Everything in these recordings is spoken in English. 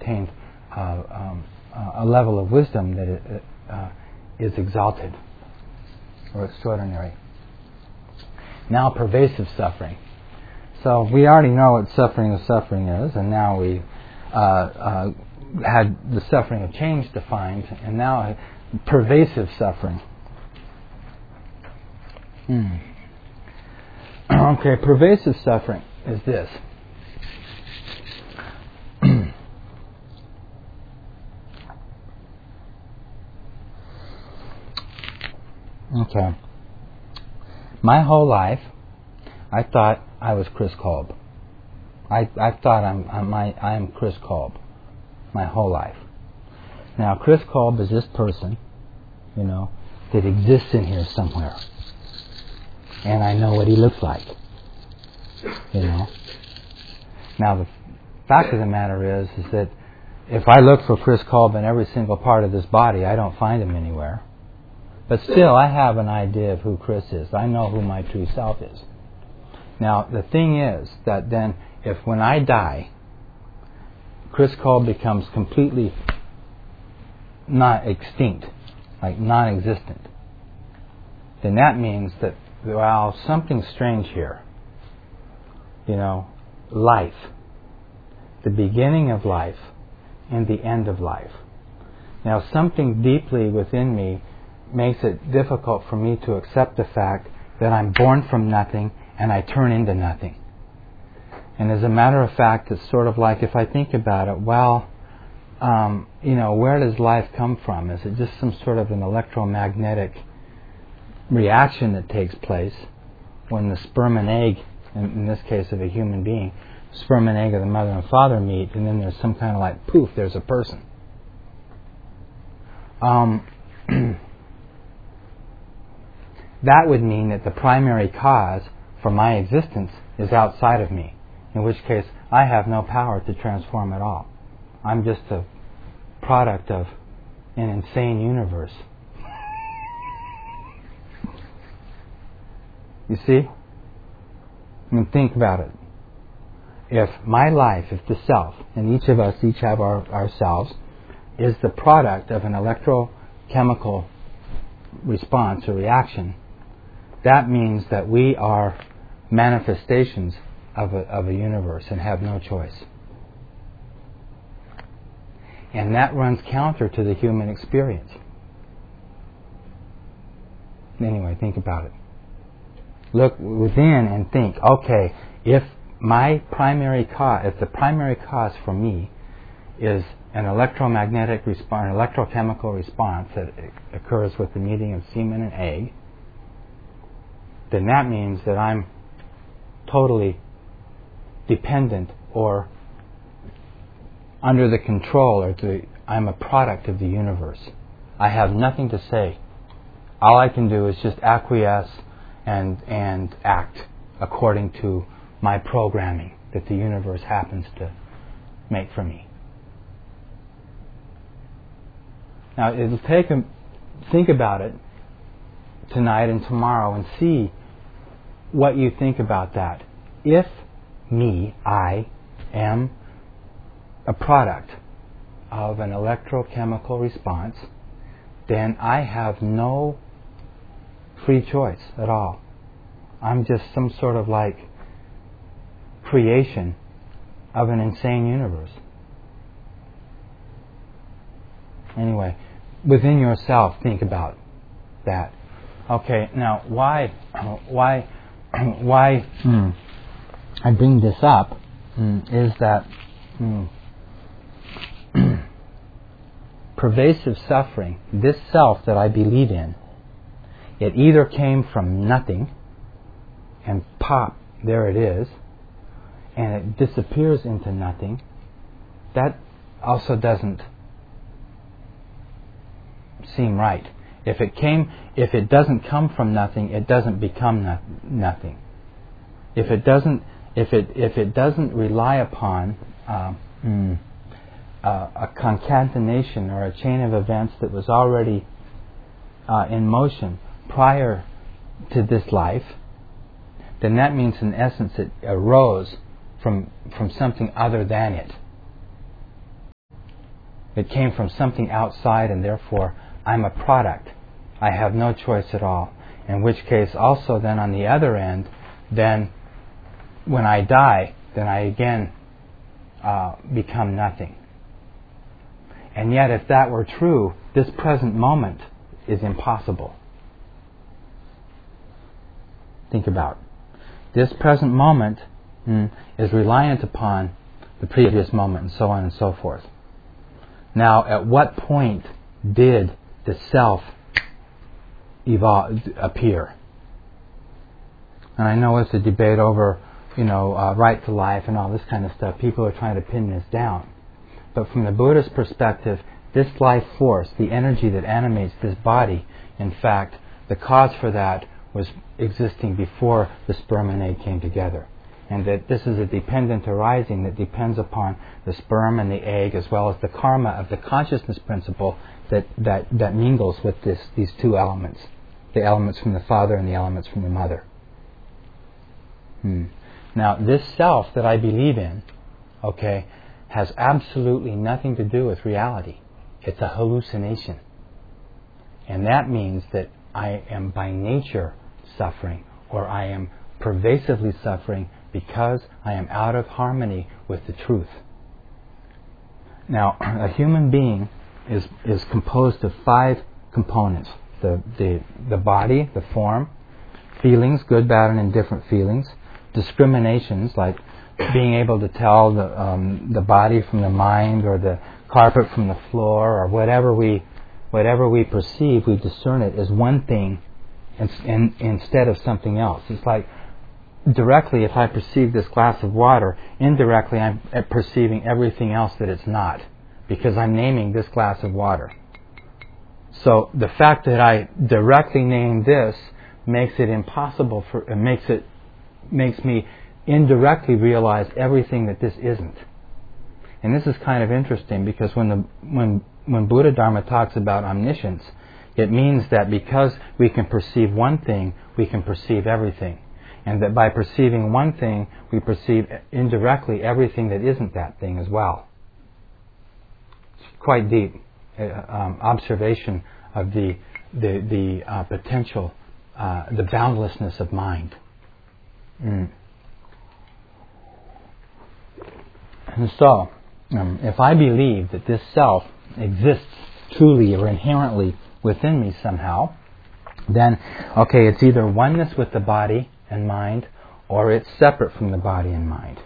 attained a level of wisdom that is exalted or extraordinary. Now, pervasive suffering. So we already know what suffering is, and now we had the suffering of change defined, and now pervasive suffering. Okay, pervasive suffering is this. Okay. My whole life, I thought I was Chris Kolb. I thought I am Chris Kolb. My whole life. Now, Chris Kolb is this person, that exists in here somewhere, and I know what he looks like. Now, the fact of the matter is that if I look for Chris Kolb in every single part of this body, I don't find him anywhere. But still, I have an idea of who Chris is. I know who my true self is. Now, the thing is that then, if when I die, Chris Kolb becomes completely not extinct, like non-existent, then that means that, well, something's strange here. Life, the beginning of life and the end of life. Now, something deeply within me makes it difficult for me to accept the fact that I'm born from nothing and I turn into nothing. And as a matter of fact, it's sort of like, if I think about it, well, where does life come from? Is it just some sort of an electromagnetic reaction that takes place when the sperm and egg, in this case of a human being, sperm and egg of the mother and father meet, and then there's some kind of like, poof, there's a person. That would mean that the primary cause for my existence is outside of me, in which case I have no power to transform at all. I'm just a product of an insane universe. You see? Think about it. If my life, if the self, and each of us each have ourselves, is the product of an electrochemical response or reaction, that means that we are manifestations of a universe and have no choice. And that runs counter to the human experience. Anyway, think about it. Look within and think, okay, if the primary cause for me is an electromagnetic response, an electrochemical response that occurs with the meeting of semen and egg, then that means that I'm totally dependent or under the control, I'm a product of the universe. I have nothing to say. All I can do is just acquiesce and act according to my programming that the universe happens to make for me. Now, it'll take think about it tonight and tomorrow and see what you think about that. If I am a product of an electrochemical response, then I have no free choice at all. I'm just some sort of like creation of an insane universe. Anyway, within yourself, think about that. Okay, now why I bring this up is that pervasive suffering, this self that I believe in, it either came from nothing and pop, there it is, and it disappears into nothing. That also doesn't seem right. If it doesn't come from nothing, it doesn't become nothing. If it doesn't rely upon a concatenation or a chain of events that was already in motion prior to this life, then that means in essence it arose from something other than it. It came from something outside, and therefore I'm a product. I have no choice at all. In which case, also then on the other end, then when I die, then I again become nothing. And yet, if that were true, this present moment is impossible. Think about it. This present moment is reliant upon the previous moment, and so on and so forth. Now, at what point did the self appear? And I know it's a debate over, right to life and all this kind of stuff. People are trying to pin this down. But from the Buddhist perspective, this life force, the energy that animates this body, in fact, the cause for that was existing before the sperm and egg came together. And that this is a dependent arising that depends upon the sperm and the egg, as well as the karma of the consciousness principle that mingles with these two elements, the elements from the father and the elements from the mother. Now, this self that I believe in, has absolutely nothing to do with reality. It's a hallucination. And that means that I am by nature suffering, or I am pervasively suffering because I am out of harmony with the truth. Now, a human being is composed of 5 components. The body, the form, feelings, good, bad, and indifferent feelings, discriminations, like being able to tell the body from the mind, or the carpet from the floor, or whatever we perceive, we discern it as one thing instead of something else. It's like directly, if I perceive this glass of water, indirectly I'm perceiving everything else that it's not, because I'm naming this glass of water. So the fact that I directly name this makes it impossible makes me indirectly realize everything that this isn't. And this is kind of interesting, because when Buddha Dharma talks about omniscience, it means that because we can perceive one thing, we can perceive everything. And that by perceiving one thing, we perceive indirectly everything that isn't that thing as well. It's quite deep observation of the potential, the boundlessness of mind. And so, if I believe that this self exists truly or inherently within me somehow, then, it's either oneness with the body and mind, or it's separate from the body and mind.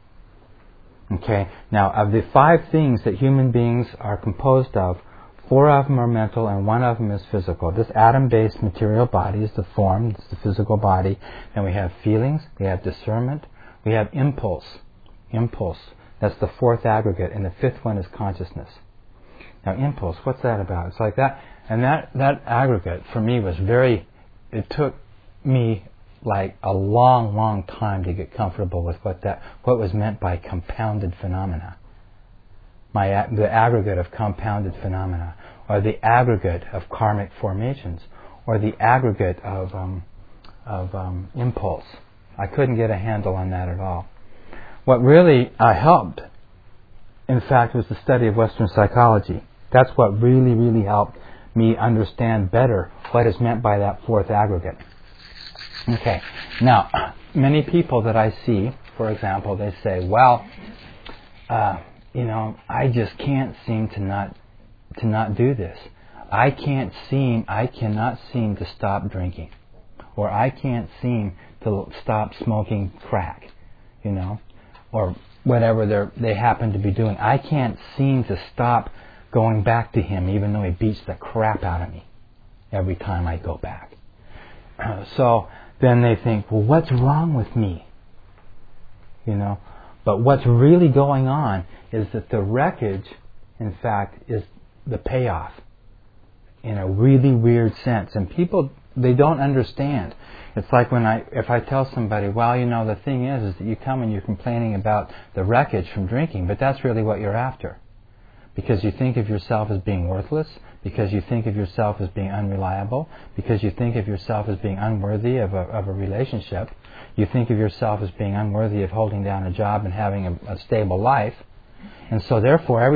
Now, of the 5 things that human beings are composed of, 4 of them are mental and 1 of them is physical. This atom-based material body is the form, it's the physical body. Then we have feelings, we have discernment, we have impulse. That's the 4th aggregate, and the 5th one is consciousness. Now, impulse, what's that about? It's like that, and that aggregate for me was it took me like a long time to get comfortable with what was meant by compounded phenomena. The aggregate of compounded phenomena, or the aggregate of karmic formations, or the aggregate of impulse. I couldn't get a handle on that at all. What really helped, in fact, was the study of Western psychology. That's what really helped me understand better what is meant by that 4th aggregate. Now, many people that I see, for example, they say, well, I just can't seem to not do this. I cannot seem to stop drinking, or I can't seem to stop smoking crack, or whatever they happen to be doing. I can't seem to stop going back to him, even though he beats the crap out of me every time I go back. So then they think, well, what's wrong with me? But what's really going on is that the wreckage, in fact, is the payoff in a really weird sense. And people, they don't understand. It's like if I tell somebody, well, the thing is that you come and you're complaining about the wreckage from drinking, but that's really what you're after. Because you think of yourself as being worthless, because you think of yourself as being unreliable, because you think of yourself as being unworthy of a relationship, you think of yourself as being unworthy of holding down a job and having a stable life. And so therefore, every time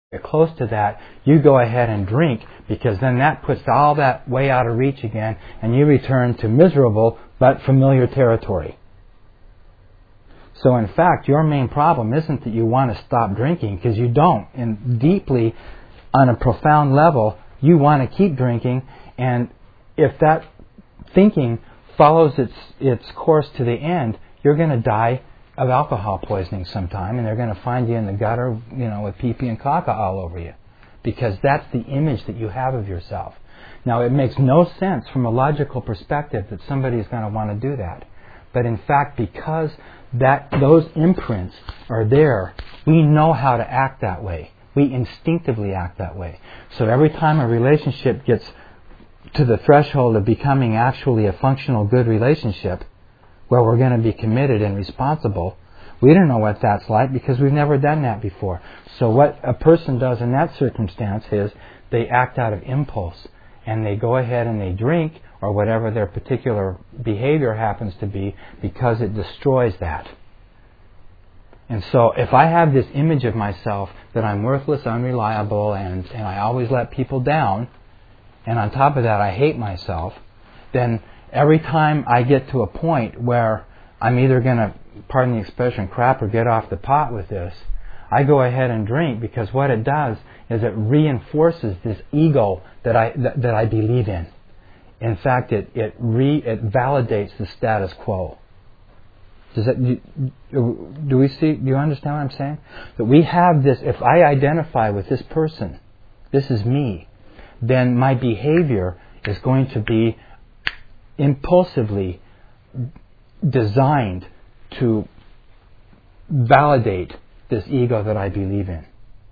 get close to that, you go ahead and drink, because then that puts all that way out of reach again, and you return to miserable but familiar territory. So in fact, your main problem isn't that you want to stop drinking, because you don't. And deeply, on a profound level, you want to keep drinking, and if that thinking follows its course to the end, you're going to die of alcohol poisoning sometime, and they're going to find you in the gutter, with pee-pee and caca all over you, because that's the image that you have of yourself. Now, it makes no sense from a logical perspective that somebody is going to want to do that. But in fact, because those imprints are there, we know how to act that way. We instinctively act that way. So every time a relationship gets to the threshold of becoming actually a functional, good relationship, where we're going to be committed and responsible, we don't know what that's like because we've never done that before. So what a person does in that circumstance is they act out of impulse, and they go ahead and they drink, or whatever their particular behavior happens to be, because it destroys that. And so if I have this image of myself that I'm worthless, unreliable, and I always let people down, and on top of that I hate myself, then every time I get to a point where I'm either going to, pardon the expression, crap or get off the pot with this, I go ahead and drink, because what it does is it reinforces this ego that I believe in. In fact, it validates the status quo. Do you understand what I'm saying? That we have this, if I identify with this person, this is me, then my behavior is going to be impulsively designed to validate this ego that I believe in.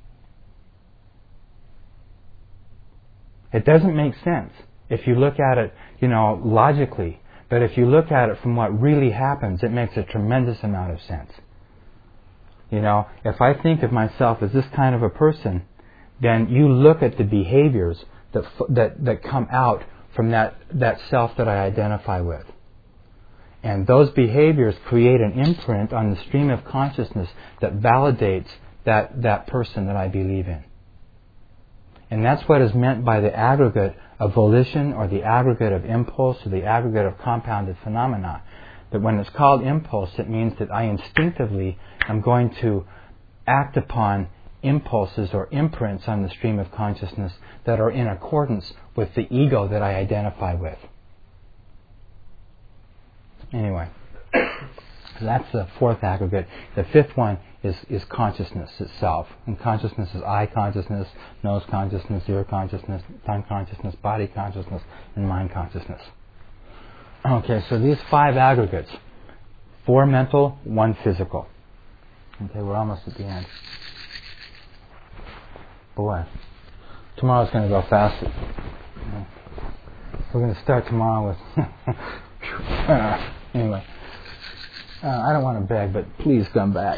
It doesn't make sense if you look at it, logically. But if you look at it from what really happens, it makes a tremendous amount of sense. If I think of myself as this kind of a person, then you look at the behaviors that come out from that self that I identify with. And those behaviors create an imprint on the stream of consciousness that validates that person that I believe in. And that's what is meant by the aggregate of volition, or the aggregate of impulse, or the aggregate of compounded phenomena. That when it's called impulse, it means that I instinctively am going to act upon impulses or imprints on the stream of consciousness that are in accordance with the ego that I identify with. Anyway, that's the fourth aggregate. The fifth one is consciousness itself. And consciousness is eye consciousness, nose consciousness, ear consciousness, tongue consciousness, body consciousness, and mind consciousness. Okay, so these 5 aggregates. 4 mental, 1 physical. Okay, we're almost at the end. Boy, tomorrow's going to go fast. We're going to start tomorrow with... anyway. I don't want to beg, but please come back.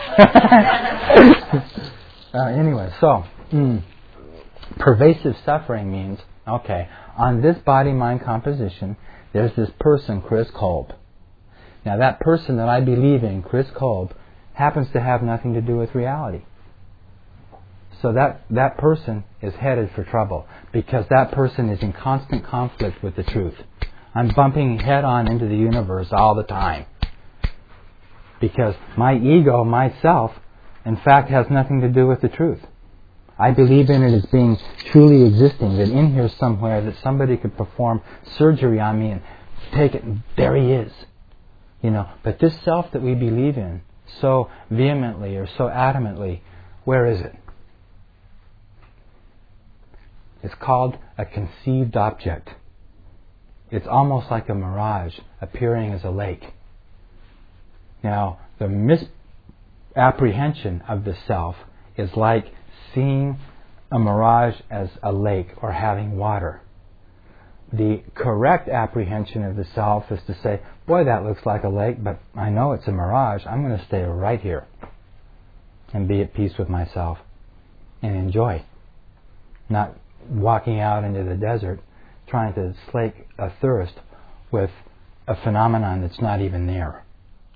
Anyway, so pervasive suffering means, okay, on this body-mind composition, there's this person, Chris Kolb. Now that person that I believe in, Chris Kolb, happens to have nothing to do with reality. So that person is headed for trouble, because that person is in constant conflict with the truth. I'm bumping head on into the universe all the time. Because my ego, myself, in fact, has nothing to do with the truth. I believe in it as being truly existing, that in here somewhere that somebody could perform surgery on me and take it, and there he is. But this self that we believe in so vehemently or so adamantly, where is it? It's called a conceived object. It's almost like a mirage appearing as a lake. Now, the misapprehension of the self is like seeing a mirage as a lake or having water. The correct apprehension of the self is to say, boy, that looks like a lake, but I know it's a mirage. I'm going to stay right here and be at peace with myself and enjoy. Not walking out into the desert trying to slake a thirst with a phenomenon that's not even there.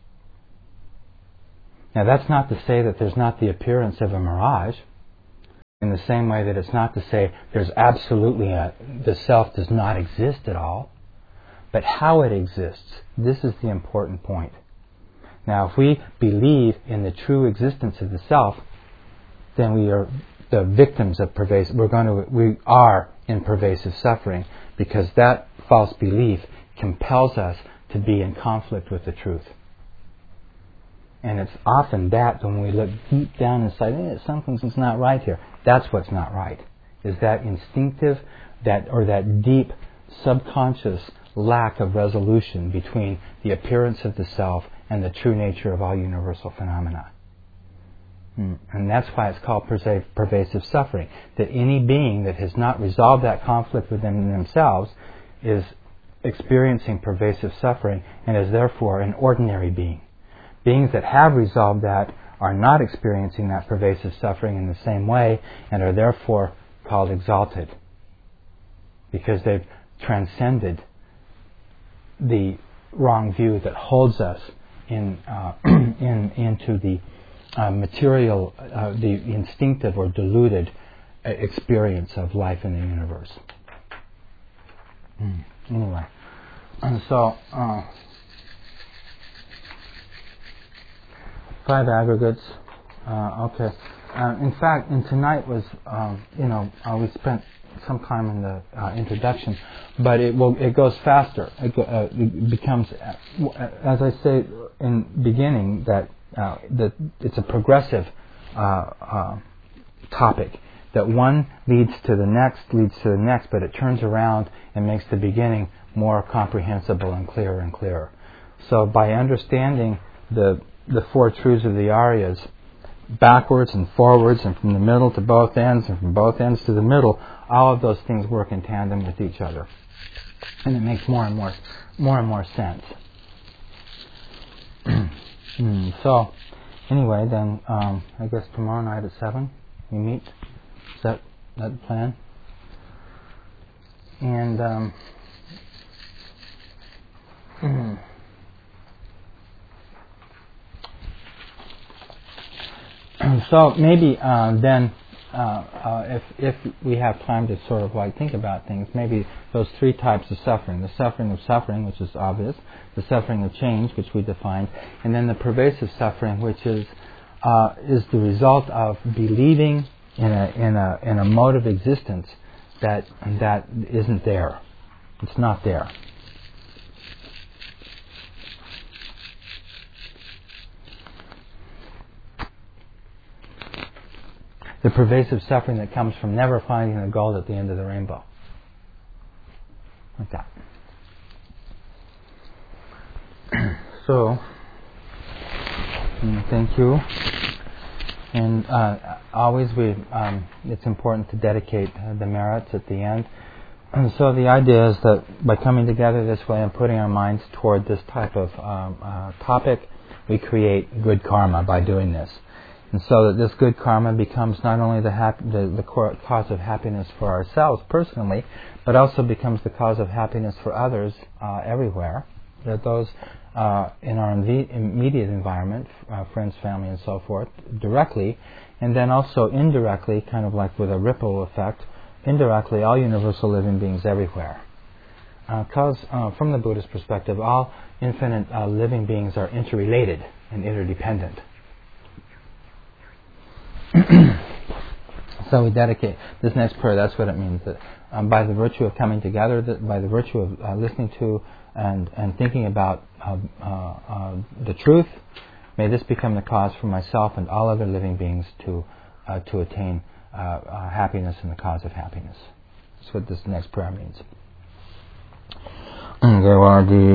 Now, that's not to say that there's not the appearance of a mirage. the same way that it's not to say there's absolutely the self does not exist at all, but how it exists. This is the important point. Now, if we believe in the true existence of the self, then we are the victims of pervasive. We are in pervasive suffering, because that false belief compels us to be in conflict with the truth. And it's often that when we look deep down inside, something's not right here. That's what's not right. Is that instinctive, that deep subconscious lack of resolution between the appearance of the self and the true nature of all universal phenomena. And that's why it's called pervasive suffering. That any being that has not resolved that conflict within themselves is experiencing pervasive suffering and is therefore an ordinary being. Beings that have resolved that are not experiencing that pervasive suffering in the same way and are therefore called exalted, because they've transcended the wrong view that holds us into the material, the instinctive or deluded experience of life in the universe. Anyway, and so 5 aggregates. Okay. In fact, and tonight was, we spent some time in the introduction, but it goes faster. It becomes, as I say in beginning, that it's a progressive topic. That one leads to the next, but it turns around and makes the beginning more comprehensible and clearer. So by understanding the 4 truths of the Aryas, backwards and forwards and from the middle to both ends and from both ends to the middle, all of those things work in tandem with each other, and it makes more and more sense. So anyway, then I guess tomorrow night at 7 we meet. Is that the plan? And so maybe then, if we have time to sort of think about things, maybe those 3 types of suffering: the suffering of suffering, which is obvious; the suffering of change, which we defined; and then the pervasive suffering, which is the result of believing in a mode of existence that isn't there. It's not there. The pervasive suffering that comes from never finding the gold at the end of the rainbow. Like that. So, thank you. And always it's important to dedicate the merits at the end. And so the idea is that by coming together this way and putting our minds toward this type of topic, we create good karma by doing this. And so that this good karma becomes not only the cause of happiness for ourselves personally, but also becomes the cause of happiness for others everywhere. That those in our immediate environment, friends, family, and so forth, directly, and then also indirectly, kind of like with a ripple effect, indirectly all universal living beings everywhere. Because from the Buddhist perspective, all infinite living beings are interrelated and interdependent. So we dedicate this next prayer. That's what it means. That by the virtue of coming together, that by the virtue of listening to and thinking about the truth, may this become the cause for myself and all other living beings to attain happiness and the cause of happiness. That's what this next prayer means.